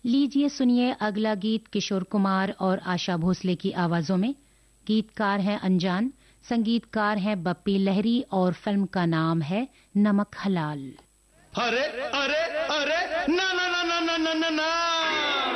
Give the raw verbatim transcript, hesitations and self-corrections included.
लीजिए सुनिए अगला गीत किशोर कुमार और आशा भोसले की आवाजों में। गीतकार हैं अनजान, संगीतकार हैं बप्पी लहरी और फिल्म का नाम है नमक हलाल। अरे अरे अरे ना ना ना ना ना ना ना